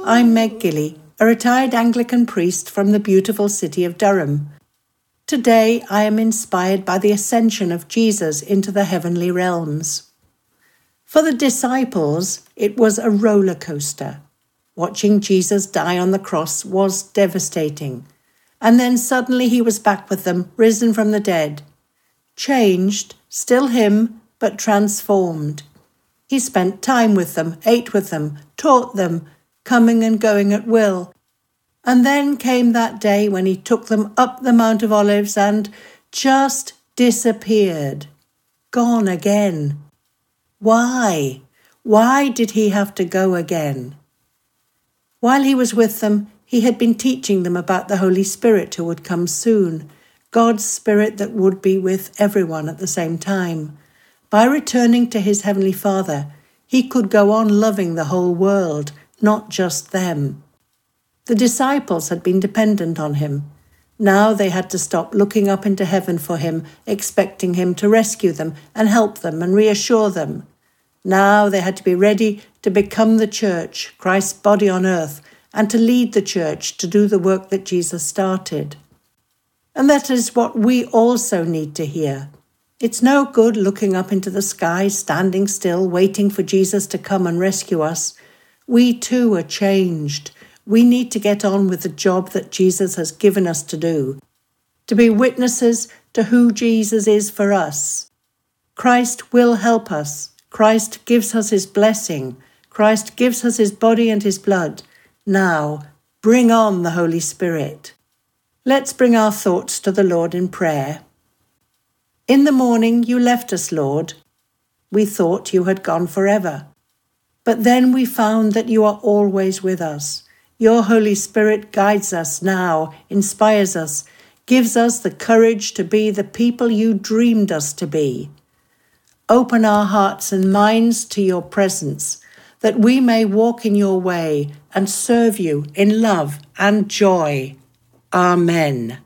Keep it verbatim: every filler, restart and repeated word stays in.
I'm Meg Gilly, a retired Anglican priest from the beautiful city of Durham. Today I am inspired by the ascension of Jesus into the heavenly realms. For the disciples, it was a roller coaster. Watching Jesus die on the cross was devastating. And then suddenly he was back with them, risen from the dead. Changed, still him, but transformed. He spent time with them, ate with them, taught them, coming and going at will. And then came that day when he took them up the Mount of Olives and just disappeared. Gone again. Why? Why did he have to go again? While he was with them, he had been teaching them about the Holy Spirit who would come soon, God's Spirit that would be with everyone at the same time. By returning to his Heavenly Father, he could go on loving the whole world, not just them. The disciples had been dependent on him. Now they had to stop looking up into heaven for him, expecting him to rescue them and help them and reassure them. Now they had to be ready to become the church, Christ's body on earth, and to lead the church to do the work that Jesus started. And that is what we also need to hear. It's no good looking up into the sky, standing still, waiting for Jesus to come and rescue us. We too are changed. We need to get on with the job that Jesus has given us to do, to be witnesses to who Jesus is for us. Christ will help us. Christ gives us his blessing. Christ gives us his body and his blood. Now, bring on the Holy Spirit. Let's bring our thoughts to the Lord in prayer. In the morning you left us, Lord. We thought you had gone forever. But then we found that you are always with us. Your Holy Spirit guides us now, inspires us, gives us the courage to be the people you dreamed us to be. Open our hearts and minds to your presence, that we may walk in your way and serve you in love and joy. Amen.